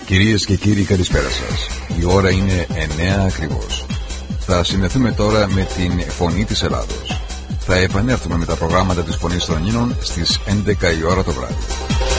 Κυρίες και κύριοι, καλησπέρα σας. Η ώρα είναι 9 ακριβώς. Θα συνδεθούμε τώρα με την Φωνή της Ελλάδος. Θα επανέλθουμε με τα προγράμματα της Φωνής των Ελλήνων στις 11 η ώρα το βράδυ.